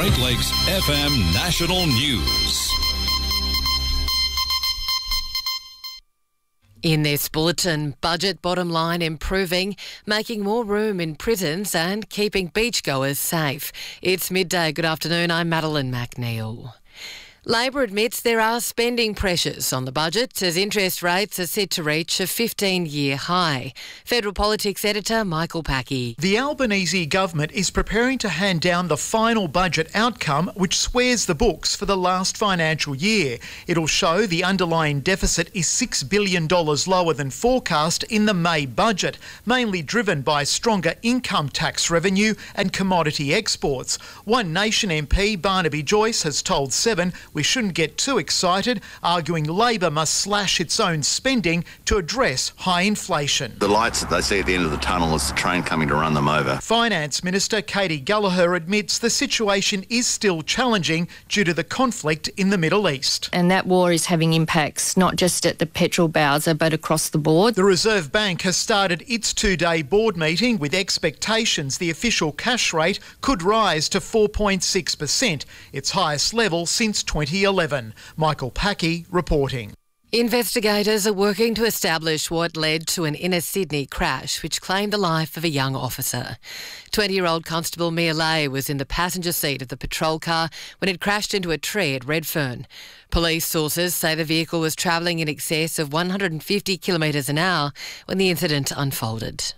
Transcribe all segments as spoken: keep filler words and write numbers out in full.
Great Lakes F M National News. In this bulletin, budget bottom line improving, making more room in prisons and keeping beachgoers safe. It's midday. Good afternoon. I'm Madeline McNeil. Labor admits there are spending pressures on the budget as interest rates are set to reach a fifteen-year high. Federal Politics editor Michael Packey. The Albanese government is preparing to hand down the final budget outcome, which swears the books for the last financial year. It'll show the underlying deficit is six billion dollars lower than forecast in the May budget, mainly driven by stronger income tax revenue and commodity exports. One Nation M P Barnaby Joyce has told Seven we shouldn't get too excited, arguing Labor must slash its own spending to address high inflation. The lights that they see at the end of the tunnel is the train coming to run them over. Finance Minister Katie Gallagher admits the situation is still challenging due to the conflict in the Middle East. And that war is having impacts not just at the petrol bowser but across the board. The Reserve Bank has started its two-day board meeting with expectations the official cash rate could rise to four point six percent, its highest level since twenty eleven. Michael Packey reporting. Investigators are working to establish what led to an inner Sydney crash which claimed the life of a young officer. twenty-year-old Constable Mia Lay was in the passenger seat of the patrol car when it crashed into a tree at Redfern. Police sources say the vehicle was travelling in excess of one hundred fifty kilometres an hour when the incident unfolded.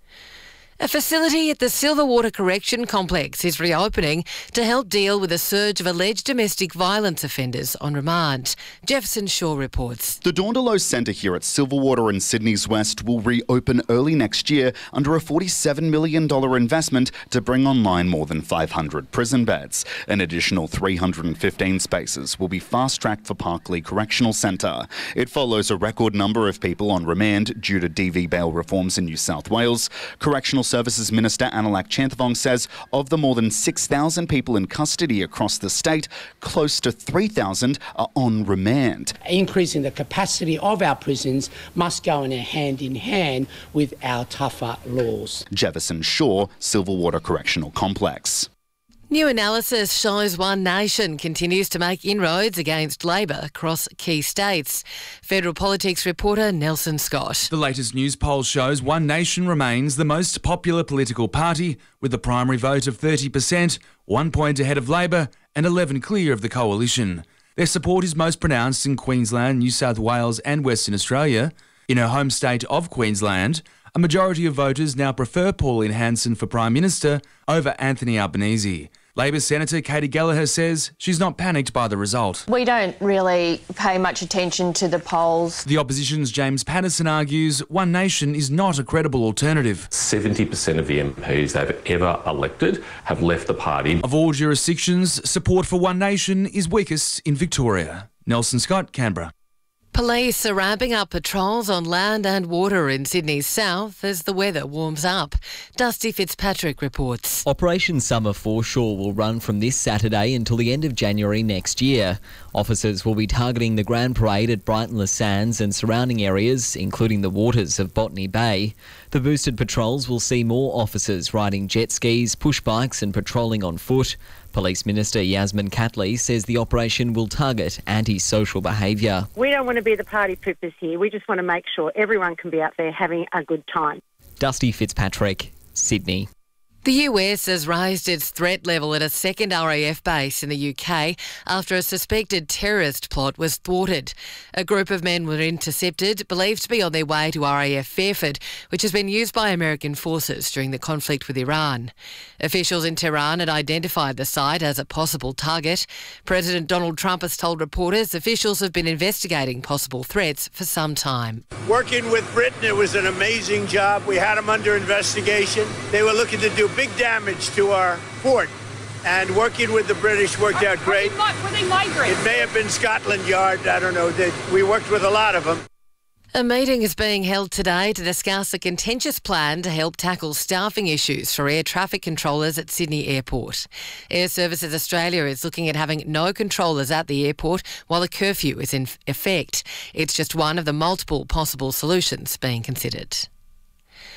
A facility at the Silverwater Correction Complex is reopening to help deal with a surge of alleged domestic violence offenders on remand. Jefferson Shaw reports. The Dawndelow Centre here at Silverwater in Sydney's West will reopen early next year under a forty-seven million dollars investment to bring online more than five hundred prison beds. An additional three hundred fifteen spaces will be fast-tracked for Parklea Correctional Centre. It follows a record number of people on remand due to D V bail reforms in New South Wales. Correctional Services Minister Analak Chanthvong says of the more than six thousand people in custody across the state, close to three thousand are on remand. Increasing the capacity of our prisons must go in hand in hand with our tougher laws. Jefferson Shaw, Silverwater Correctional Complex. New analysis shows One Nation continues to make inroads against Labor across key states. Federal Politics reporter Nelson Scott. The latest news poll shows One Nation remains the most popular political party with a primary vote of thirty percent, one point ahead of Labor and eleven clear of the coalition. Their support is most pronounced in Queensland, New South Wales and Western Australia. In her home state of Queensland, a majority of voters now prefer Pauline Hanson for Prime Minister over Anthony Albanese. Labor Senator Katie Gallagher says she's not panicked by the result. We don't really pay much attention to the polls. The opposition's James Patterson argues One Nation is not a credible alternative. seventy percent of the M Ps they've ever elected have left the party. Of all jurisdictions, support for One Nation is weakest in Victoria. Nelson Scott, Canberra. Police are ramping up patrols on land and water in Sydney's south as the weather warms up. Dusty Fitzpatrick reports. Operation Summer Foreshore will run from this Saturday until the end of January next year. Officers will be targeting the Grand Parade at Brighton Le Sands and surrounding areas, including the waters of Botany Bay. The boosted patrols will see more officers riding jet skis, push bikes and patrolling on foot. Police Minister Yasmin Catley says the operation will target antisocial behaviour. We don't want to be the party poopers here. We just want to make sure everyone can be out there having a good time. Dusty Fitzpatrick, Sydney. The U S has raised its threat level at a second R A F base in the U K after a suspected terrorist plot was thwarted. A group of men were intercepted, believed to be on their way to R A F Fairford, which has been used by American forces during the conflict with Iran. Officials in Tehran had identified the site as a possible target. President Donald Trump has told reporters officials have been investigating possible threats for some time. Working with Britain, it was an amazing job. We had them under investigation. They were looking to do big damage to our port, and working with the British worked out great. Were they migrants? It may have been Scotland Yard, I don't know. They, we worked with a lot of them. A meeting is being held today to discuss a contentious plan to help tackle staffing issues for air traffic controllers at Sydney Airport. Air Services Australia is looking at having no controllers at the airport while a curfew is in effect. It's just one of the multiple possible solutions being considered.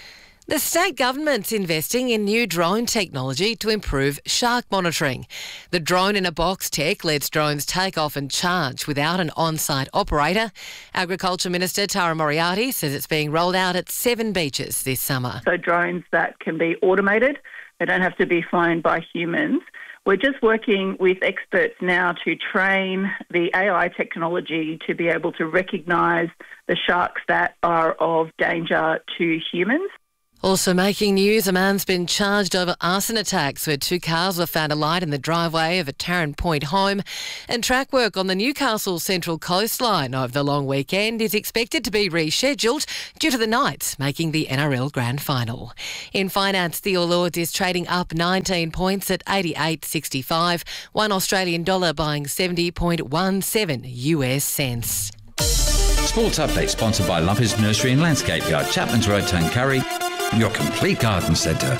The state government's investing in new drone technology to improve shark monitoring. The drone-in-a-box tech lets drones take off and charge without an on-site operator. Agriculture Minister Tara Moriarty says it's being rolled out at seven beaches this summer. So drones that can be automated, they don't have to be flown by humans. We're just working with experts now to train the A I technology to be able to recognise the sharks that are of danger to humans. Also making news, a man's been charged over arson attacks where two cars were found alight in the driveway of a Tarrant Point home. And track work on the Newcastle Central Coastline over the long weekend is expected to be rescheduled due to the Knights making the N R L Grand Final. In finance, the All Ords is trading up nineteen points at eighty-eight sixty-five. One Australian dollar buying seventy point one seven U S cents. Sports Update sponsored by Lumpers Nursery and Landscape Yard, Chapman's Road, Tuncurry. Your complete garden centre.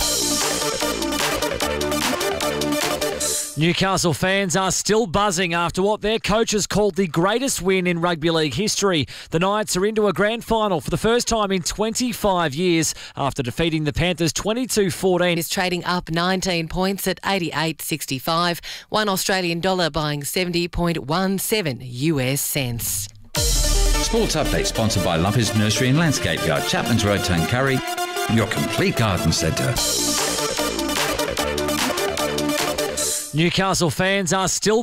Newcastle fans are still buzzing after what their coaches called the greatest win in rugby league history. The Knights are into a grand final for the first time in twenty-five years after defeating the Panthers twenty-two fourteen. Is trading up nineteen points at eighty-eight sixty-five. One Australian dollar buying seventy point one seven U S cents. Sports Update sponsored by Lumpers Nursery and Landscape Yard, Chapman's Road, Tuncurry. Your complete garden centre. Newcastle fans are still